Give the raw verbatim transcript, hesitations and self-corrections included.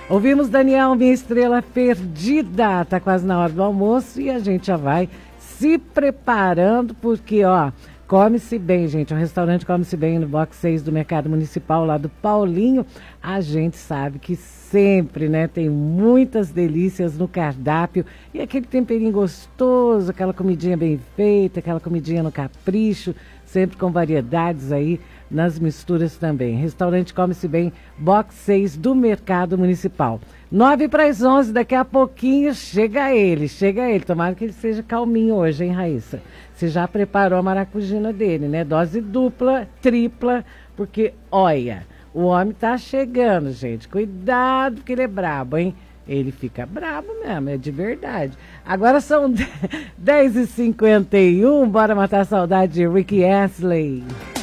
Ouvimos Daniel, Minha Estrela Perdida. Tá quase na hora do almoço e a gente já vai se preparando, porque, ó, come-se bem, gente. Um restaurante come-se bem no box seis do Mercado Municipal, lá do Paulinho. A gente sabe que sempre, né, tem muitas delícias no cardápio. E aquele temperinho gostoso, aquela comidinha bem feita, aquela comidinha no capricho, sempre com variedades aí nas misturas também. Restaurante Come-se Bem, box seis do Mercado Municipal. Nove para as onze, daqui a pouquinho chega ele, chega ele. Tomara que ele seja calminho hoje, hein, Raíssa? Você já preparou a maracujina dele, né? Dose dupla, tripla, porque, olha, o homem tá chegando, gente. Cuidado, porque ele é brabo, hein? Ele fica brabo mesmo, é de verdade. Agora são dez e cinquenta e um, bora matar a saudade de Rick Astley.